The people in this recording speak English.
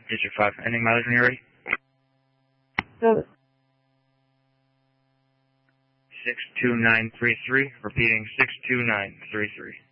District 5. Ending mileage when you're ready. So, 62933. Repeating 62933.